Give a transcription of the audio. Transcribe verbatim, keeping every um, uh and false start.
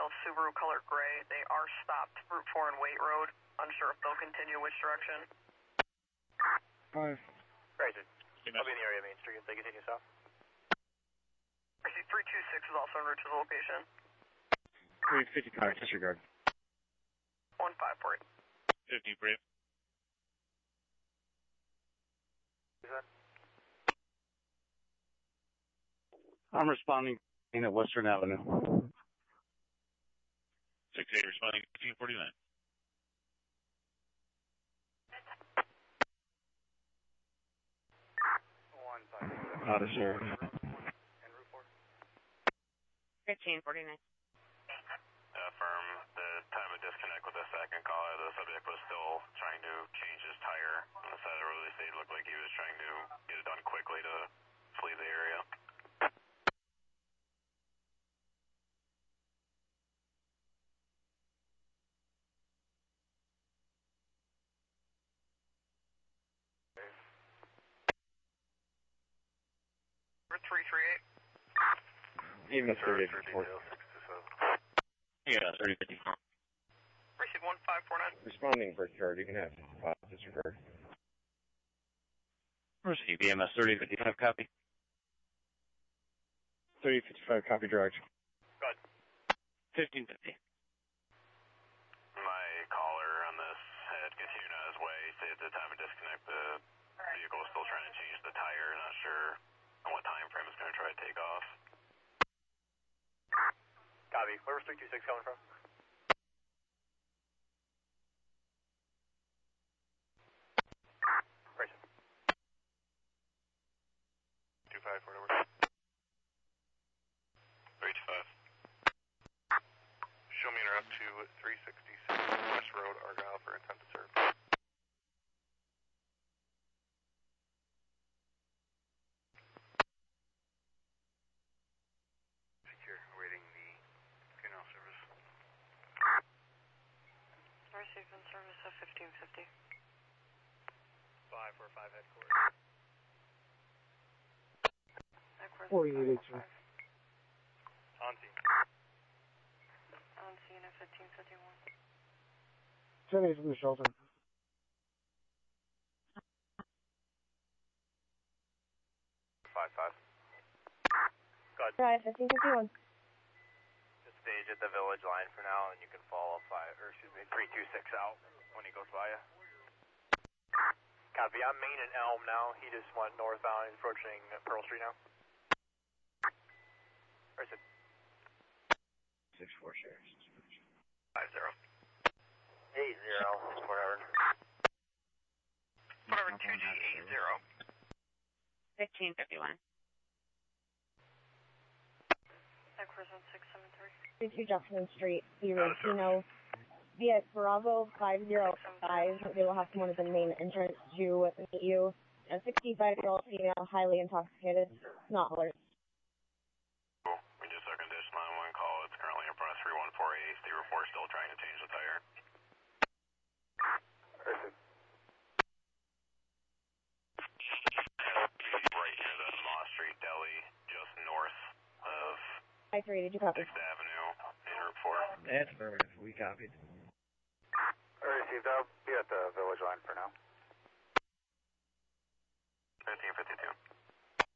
female Subaru color gray. They are stopped Route four and Waite Road. Unsure if they'll continue which direction. Five. Right. I'll be in the area of Main Street if they continue south. I see three two six is also en route to the location. three fifty-five, disregard. one five four eight. fifty, brief. Is that? I'm responding at Western Avenue. six eight responding fifteen forty-nine. One five. Not a sure. And Route four. fifteen forty-nine. Affirm the time of disconnect with the second caller. The subject was still trying to change his tire on the side of the road. They said it looked like he was trying to get it done quickly to flee the area. three three eight. Even if thirty fifty-four. Yeah, thirty fifty-four. Receive one five four nine. Responding for card, you can have five, disregard. Receive E M S thirty fifty-five, copy. thirty fifty-five, copy direct. Good. fifteen fifty. My caller on this had continued on his way. Say at the time of disconnect, the vehicle was still trying to change the tire. Not sure on what time frame it's going to try to take off. Copy. Where was three two six coming from? Right. two five four number. three two five. Show me interrupt to three sixty-six West Road, Argyle for intent to serve. Secure, awaiting the funeral service. Receive in service at fifteen fifty. five four five headquarters. forty-eight eighteen. On scene. On scene at fifteen fifty-one. ten eight from the shelter. five five. Good. Drive fifteen fifty-one. Just stage at the village line for now, and you can follow five, or excuse me, three two six out when he goes by you. Copy. I'm Main and Elm now. He just went northbound. He's approaching Pearl Street now. Where's it? six four shares. five zero. eight zero. Whatever. Whatever, two G eight zero. fifteen fifty-one. Headquarters on six seven three. fifty-two Jackson Street, zero Kino. Via Bravo five zero five. They will have someone at the main entrance to meet you. A sixty-five-year-old female, highly intoxicated, not alert. We just took a condition on one call. It's currently in front of three one four eight. The report still trying to change the tire. Right near the Moss Street Deli, just north of I three, did you copy? sixth Avenue in Route four. That's affirmative. We copied. Received. I'll be at the village line for now. fifteen fifty-two.